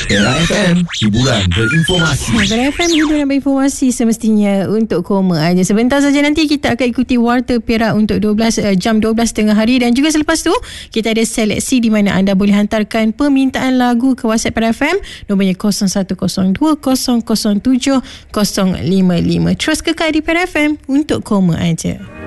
Era FM, hiburan berinformasi. Era FM, hiburan berinformasi semestinya untuk koma aja. Sebentar saja nanti kita akan ikuti Warta Perak untuk jam 12 tengah hari, dan juga selepas tu kita ada seleksi di mana anda boleh hantarkan permintaan lagu ke WhatsApp Era FM. Nombornya 0102 007 055. Terus kekal di Era FM untuk koma aja.